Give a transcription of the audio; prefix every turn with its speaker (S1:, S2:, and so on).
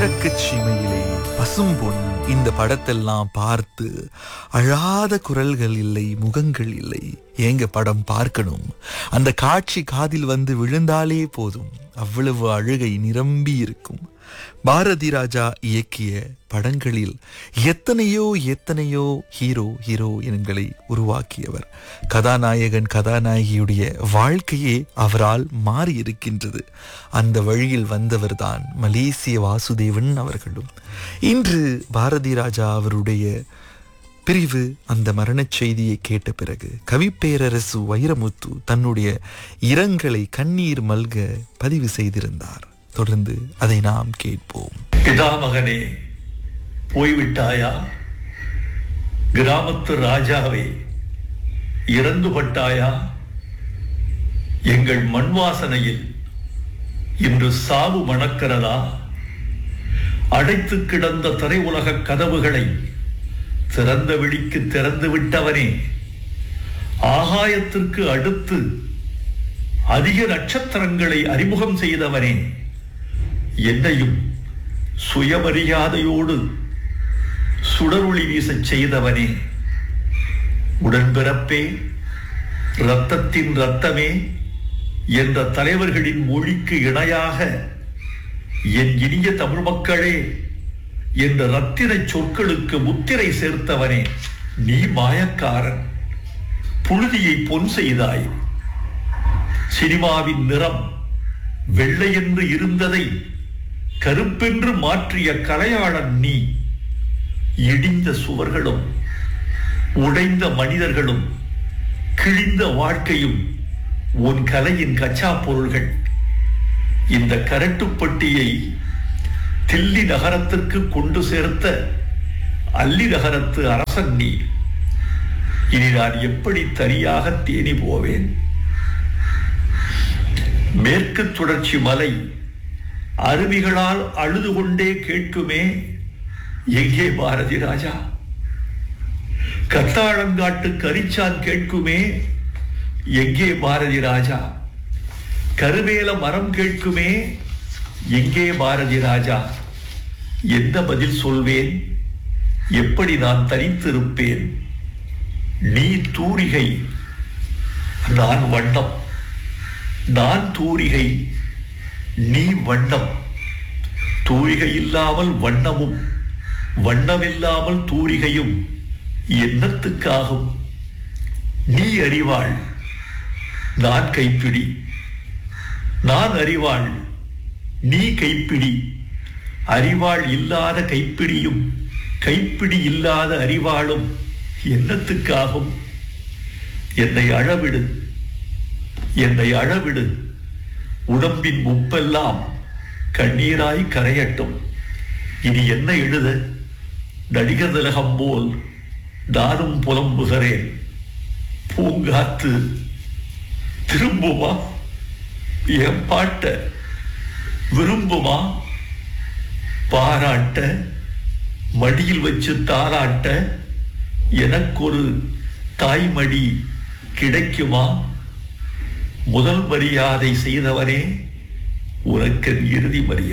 S1: கிழக்கு சீமையிலே பசும்பொன் இந்த படத்தெல்லாம் பார்த்து அழாத குரல்கள் இல்லை, முகங்கள் இல்லை. ஏங்க படம் பார்க்கணும்? அந்த காட்சி காதில் வந்து விழுந்தாலே போதும், அவ்வளவு அழுகை நிரம்பி இருக்கும். பாரதி ராஜா இயக்கிய படங்களில் எத்தனையோ ஹீரோயின்களை உருவாக்கியவர். கதாநாயகன் கதாநாயகியுடைய வாழ்க்கையே அவரால் மாறி இருக்கின்றது. அந்த வழியில் வந்தவர்தான் மலேசிய வாசுதேவன் அவர்களும். இன்று பாரதி ராஜா அவருடைய பிரிவு அந்த மரணச் செய்தியை கேட்ட பிறகு கவிப்பேரரசு வைரமுத்து தன்னுடைய இரங்கலை கண்ணீர் மல்க பதிவு செய்திருந்தார். தொடர்ந்து அதை நாம் கேட்போம்.
S2: பிதாமகனே, போய்விட்டாயா? கிராமத்து ராஜாவே, இறந்துபட்டாயா? எங்கள் மண் வாசனையில் இன்று சாவு மணக்கிறதா? அடைத்து கிடந்த திரை உலக கதவுகளை திறந்த வெளிக்கு திறந்து விட்டவனே, ஆகாயத்திற்கு அடுத்து அதிக நட்சத்திரங்களை அறிமுகம் செய்தவனே, என்னையும் சுயமரியாதையோடு சுடரொளி வீசச் செய்தவனே, உடன்பிறப்பே, இரத்தத்தின் இரத்தமே என்ற தலைவர்களின் மொழிக்கு இணையாக என் இனிய தமிழ் மக்களே என்ற ரத்தின சொற்களுக்கு முத்திரை சேர்த்தவனே, நீ மாயக்காரன். புழுதியை பொன் செய்தாய். சினிமாவின் நிறம் வெள்ளை என்று இருந்ததை கருப்பென்று மாற்றிய கலையாளன் நீ. இடிந்த சுவர்களும் உடைந்த மனிதர்களும் கிழிந்த வாழ்க்கையும் உன் கலையின் கச்சா பொருள்கள். இந்த கரட்டுப்பட்டியை தில்லி நகரத்திற்கு கொண்டு சேர்த்த அல்லி நகரத்து அரசன் நீ. இனி நான் எப்படி தனியாக தேனி போவேன்? மேற்கு தொடர்ச்சி மலை அருவிகளால் அழுது கொண்டே கேட்குமே, எங்கே பாரதி ராஜா? கத்தாழங்காட்டு கரிச்சான் கேட்குமே, எங்கே பாரதி ராஜா? கருவேல மரம் கேட்குமே, எங்கே பாரதி ராஜா? எந்த பதில் சொல்வேன்? எப்படி நான் தனித்திருப்பேன்? நீ தூரிகை, நான் வண்ணம். நான் தூரிகை, நீ வண்ணம். தூரிகை இல்லாமல் வண்ணமும், வண்ணமில்லாமல் தூரிகையும் என்னத்துக்காகும்? நீ அறிவாள், நான் கைப்பிடி. நான் அறிவாள், நீ கைப்பிடி. அறிவாள் இல்லாத கைப்பிடியும் கைப்பிடி இல்லாத அறிவாளும் என்னத்துக்காகும்? என்னை அழவிடு, என்னை அழவிடு. உடம்பின் முப்பெல்லாம் கண்ணீராய் கரையட்டும். இனி என்ன எழுத? நடிகர் திலகம் போல் நானும் புலம்புகிறேன். பூங்காத்து திரும்புமா? என் பாட்ட விரும்புமா? பாராட்ட, மடியில் வச்சு தாராட்ட எனக்கொரு தாய்மடி கிடைக்குமா? முதல் மரியாதை செய்தவனே, உனக்கு இறுதி மரியாதை.